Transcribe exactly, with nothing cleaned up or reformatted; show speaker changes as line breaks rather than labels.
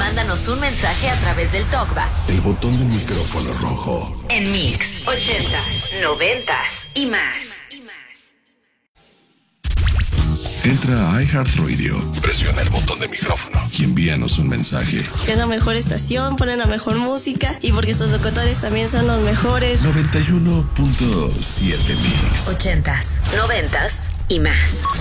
mándanos un mensaje a través del TalkBack.
El botón del micrófono rojo.
En Mix, ochentas, noventas y más.
Entra a iHeartRadio, presiona el botón de micrófono y envíanos un mensaje.
Es la mejor estación, ponen la mejor música y porque sus locutores también son los mejores.
noventa y uno punto siete Mix.
Ochentas, noventas y más.